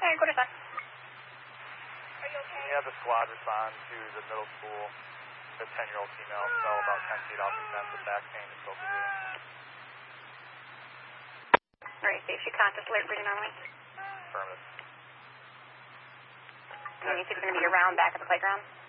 quarter sun. We have the squad respond to the middle school. The 10-year-old female fell about 10 feet off the fence with back pain and still breathing. Alright, see if she conscious, alert, breathing normally. Affirmative. And you think it's going to be around back at the playground?